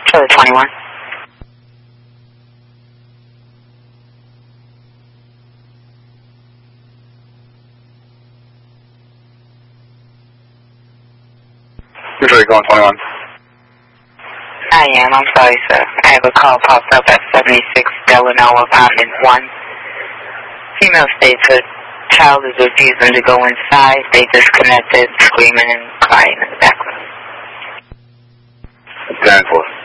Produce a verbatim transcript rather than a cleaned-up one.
Charlie twenty-one. You're Charlie going twenty-one. I am. I'm sorry, sir. I have a call popped up at seventy-six Delano Apartment one. Female states her child is refusing to go inside. They disconnected, screaming and crying in the background. ten four.